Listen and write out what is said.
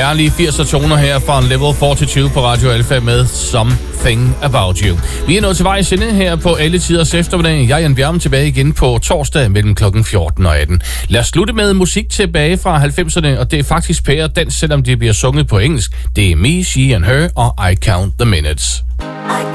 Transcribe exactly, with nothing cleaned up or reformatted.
Herlige firser toner her fra Level fireogtyve på Radio Alpha med Something About You. Vi er nået til vejs ende her på Alle Tiders Eftermiddag. Jeg er Jan Bjerm, tilbage igen på torsdag mellem klokken fjorten og atten. Lad os slutte med musik tilbage fra halvfemserne, og det er faktisk pære dans, selvom det bliver sunget på engelsk. Det er Me, She and Her og I Count the Minutes.